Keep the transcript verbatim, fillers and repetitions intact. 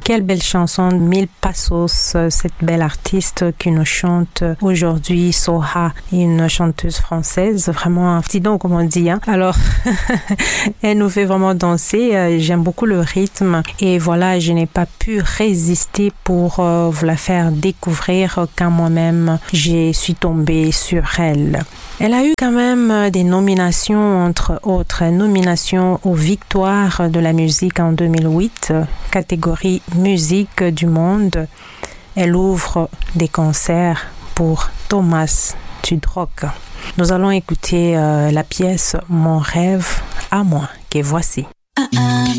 Quelle belle chanson, Mille Passos, cette belle artiste qui nous chante aujourd'hui, Soha, une chanteuse française, vraiment un petit don comme on dit. Hein. Alors, elle nous fait vraiment danser, j'aime beaucoup le rythme et voilà, je n'ai pas pu résister pour euh, vous la faire découvrir quand moi-même je suis tombée sur elle. Elle a eu quand même des nominations, entre autres, nominations aux Victoires de la musique en deux mille huit, catégorie musique du monde. Elle ouvre des concerts pour Thomas Tudrock. Nous allons écouter euh, la pièce Mon rêve à moi, que voici. Uh-uh.